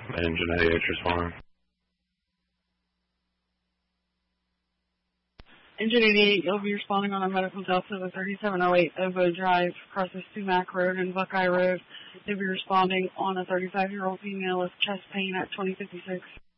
Engine 88 responding. Engine 88, you'll be responding on a medical Delta to 3708 Ovo Drive, crosses Sumac Road and Buckeye Road. You'll be responding on a 35-year-old female with chest pain at 2056.